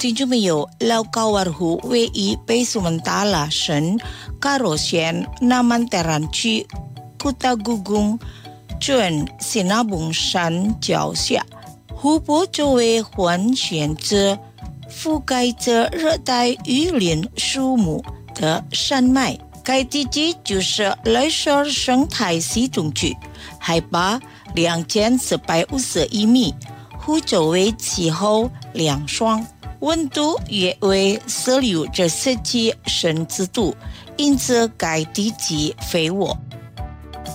听众朋友，老高瓦湖位于北苏门答腊省加罗县南曼特兰区库塔古贡镇西纳蒙山脚下，湖泊周围环旋着覆盖着热带雨林树木的山脉。该地区就是雷索尔生态系统区，海拔2451米，湖周围气候凉爽，温度约为16至17摄氏度，因此该地区肥沃。